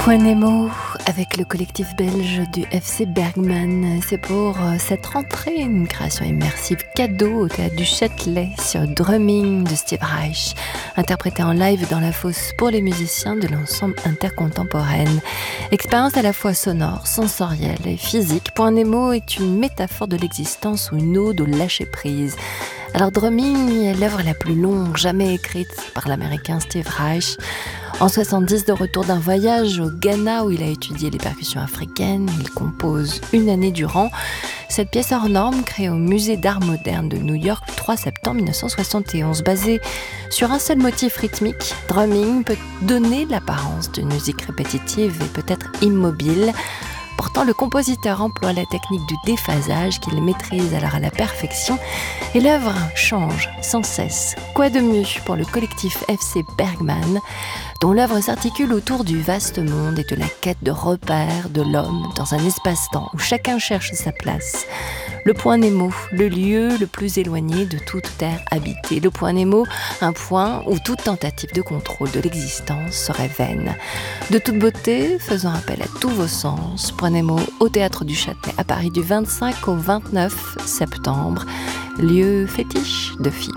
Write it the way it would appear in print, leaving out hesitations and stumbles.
Point Nemo avec le collectif belge du FC Bergman. C'est pour cette rentrée une création immersive cadeau au théâtre du Châtelet sur Drumming de Steve Reich, interprété en live dans la fosse pour les musiciens de l'ensemble intercontemporaine. Expérience à la fois sonore, sensorielle et physique, Point Nemo est une métaphore de l'existence ou une ode au lâcher-prise. Alors Drumming est l'œuvre la plus longue jamais écrite par l'américain Steve Reich. En 70, de retour d'un voyage au Ghana où il a étudié les percussions africaines, il compose une année durant cette pièce hors norme créée au Musée d'art moderne de New York le 3 septembre 1971. Basée sur un seul motif rythmique, Drumming peut donner l'apparence d'une musique répétitive et peut-être immobile. Pourtant, le compositeur emploie la technique du déphasage qu'il maîtrise alors à la perfection et l'œuvre change sans cesse. Quoi de mieux pour le collectif FC Bergman, dont l'œuvre s'articule autour du vaste monde et de la quête de repères de l'homme dans un espace-temps où chacun cherche sa place. Le Point Nemo, le lieu le plus éloigné de toute terre habitée. Le Point Nemo, un point où toute tentative de contrôle de l'existence serait vaine. De toute beauté, faisant appel à tous vos sens, Point Nemo au Théâtre du Châtelet à Paris du 25 au 29 septembre, lieu fétiche de filles.